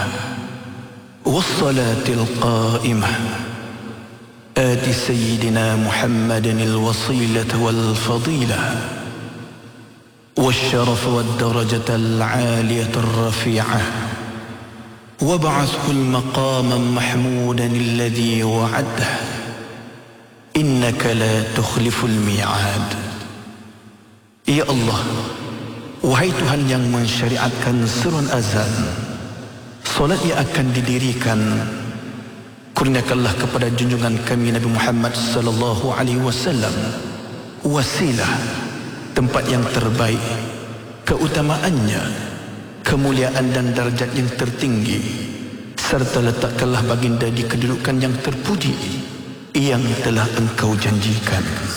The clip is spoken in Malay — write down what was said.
والصلاة القائمة آت سيدنا محمد الوصيلة والفضيلة والشرف والدرجة العالية الرفيعة وابعثه المقام محمودا الذي وعده إنك لا تخلف الميعاد. Ya Allah, wahai Tuhan yang mensyariatkan seruan azan, solat yang akan didirikan, kurniakanlah kepada junjungan kami Nabi Muhammad sallallahu alaihi wasallam wasilah, tempat yang terbaik, keutamaannya, kemuliaan dan darjat yang tertinggi, serta letakkanlah baginda di kedudukan yang terpuji yang telah Engkau janjikan.